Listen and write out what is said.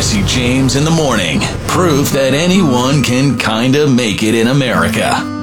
Jesse James in the morning. Proof that anyone can kinda make it in America.